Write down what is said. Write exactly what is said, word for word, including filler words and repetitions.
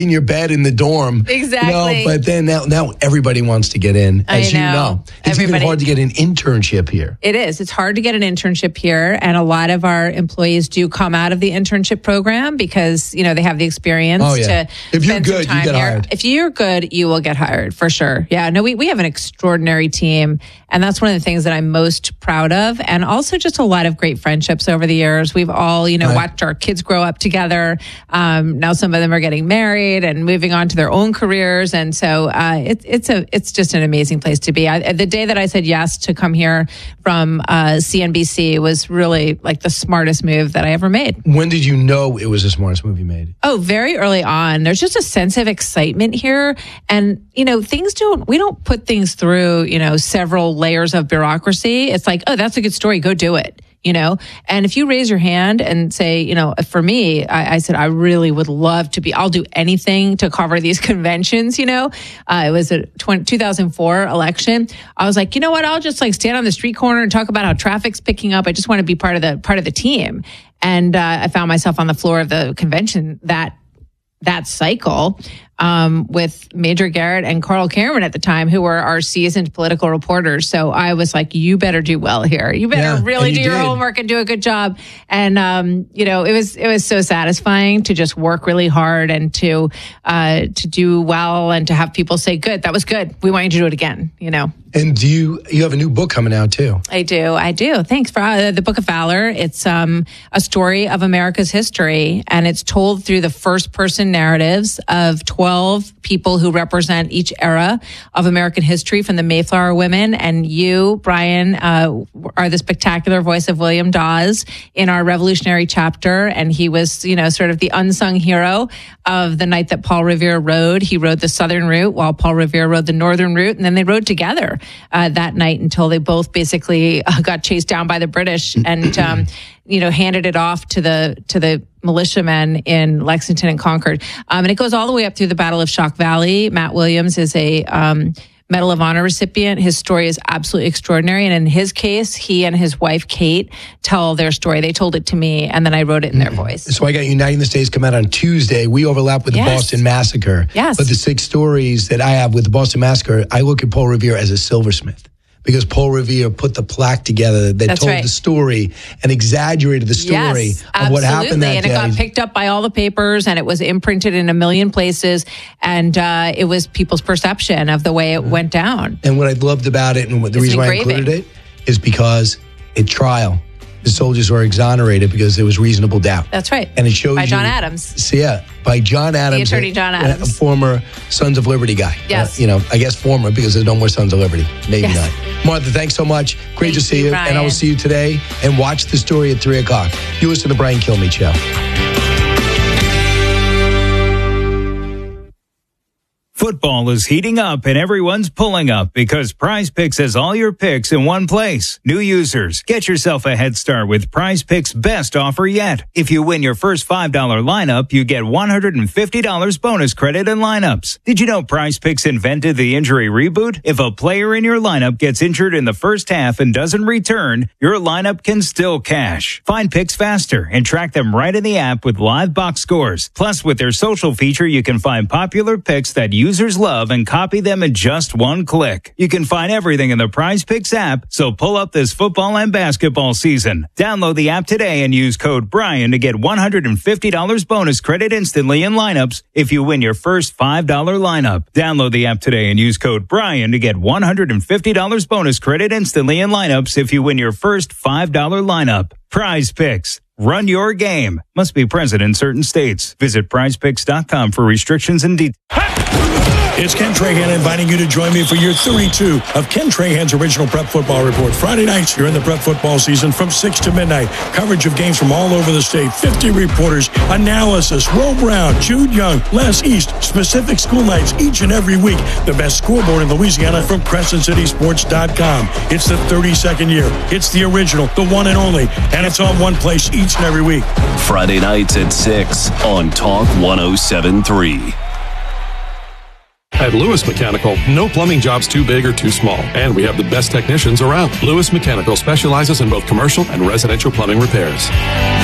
in your bed in the dorm. Exactly. No, but then now, now everybody wants to get in, as I you know. know. It's Everybody. even hard to get an internship here. It is. It's hard to get an internship here. And a lot of our employees do come out of the internship program because, you know, they have the experience Oh, yeah. to If you're spend some good, you time get here. hired. If you're good, you will get hired for sure. Yeah. No, we, we have an extraordinary team. And that's one of the things that I'm most proud of. And also just a lot of great friendships over the years. We've all, you know, Right. watched our kids grow up together. Um, now some of them are getting married and moving on to their own careers. And so uh, it, it's a it's just an amazing place to be. I, the day that I said yes to come here from uh, C N B C was really like the smartest move that I ever made. When did you know it was the smartest move you made? Oh, very early on. There's just a sense of excitement here. And, you know, things don't, we don't put things through, you know, several layers of bureaucracy. It's like, oh, that's a good story. Go do it. You know, and if you raise your hand and say, you know, for me, I, I said, I really would love to be, I'll do anything to cover these conventions, you know, uh, it was a two thousand four election. I was like, you know what, I'll just like stand on the street corner and talk about how traffic's picking up. I just want to be part of the, part of the team. And uh, I found myself on the floor of the convention that, that cycle. Um, with Major Garrett and Carl Cameron at the time, who were our seasoned political reporters. So I was like, you better do well here. You better Yeah, really and do you your did. homework and do a good job. And, um, you know, it was, it was so satisfying to just work really hard and to, uh, to do well and to have people say, good, that was good. We want you to do it again, you know. And do you, you have a new book coming out too? I do. I do. Thanks for uh, the Book of Valor. It's um, a story of America's history, and it's told through the first person narratives of twelve people who represent each era of American history from the Mayflower women. And you, Brian, uh, are the spectacular voice of William Dawes in our Revolutionary chapter. And he was, you know, sort of the unsung hero of the night that Paul Revere rode. He rode the southern route while Paul Revere rode the northern route. And then they rode together uh, that night until they both basically uh, got chased down by the British and, um, you know, handed it off to the, to the militiamen in Lexington and Concord. Um, and it goes all the way up through the Battle of Shock Valley. Matt Williams is a, um, Medal of Honor recipient. His story is absolutely extraordinary. And in his case, he and his wife, Kate, tell their story. They told it to me, and then I wrote it in their voice. So I got Uniting the States come out on Tuesday. We overlap with the Yes. Boston Massacre. Yes. But the six stories that I have with the Boston Massacre, I look at Paul Revere as a silversmith. Because Paul Revere put the plaque together that That's told right. the story and exaggerated the story Yes, of what happened that and day. it got picked up by all the papers, and it was imprinted in a million places, and uh, it was people's perception of the way it went down. And what I loved about it, and what the It's reason why I engraving. included it, is because at trial, the soldiers were exonerated because there was reasonable doubt. That's right. And it shows By you, John Adams. So yeah, by John Adams, Attorney John a- Adams. a former Sons of Liberty guy. Yes. Uh, you know, I guess former because there's no more Sons of Liberty. Maybe Yes. not. Martha, thanks so much. Great Thank to see you, you, and I will Brian. see you today. And watch the story at three o'clock. You listen to the Brian Kilmeade Show. Football is heating up and everyone's pulling up because Prize Picks has all your picks in one place. New users, get yourself a head start with Prize Picks' best offer yet. If you win your first five dollar lineup, you get one hundred fifty dollars bonus credit in lineups. Did you know Prize Picks invented the injury reboot? If a player in your lineup gets injured in the first half and doesn't return, your lineup can still cash. Find picks faster and track them right in the app with live box scores. Plus, with their social feature, you can find popular picks that users love and copy them in just one click. You can find everything in the Prize Picks app, so pull up this football and basketball season. Download the app today and use code Brian to get one hundred fifty dollars bonus credit instantly in lineups if you win your first five dollar lineup. Download the app today and use code Brian to get one hundred fifty dollars bonus credit instantly in lineups if you win your first five dollar lineup. Prize Picks. Run your game. Must be present in certain states. Visit prize picks dot com for restrictions and details. It's Ken Trahan inviting you to join me for year thirty-two of Ken Trahan's original Prep Football Report. Friday nights, you're in the prep football season from six to midnight. Coverage of games from all over the state. fifty reporters, analysis, Will Brown, Jude Young, Les East, specific school nights each and every week. The best scoreboard in Louisiana from Crescent City Sports dot com. It's the thirty-second year. It's the original, the one and only, and it's on one place each and every week. Friday nights at six on Talk one oh seven point three. At Lewis Mechanical, no plumbing job's too big or too small, and we have the best technicians around. Lewis Mechanical specializes in both commercial and residential plumbing repairs.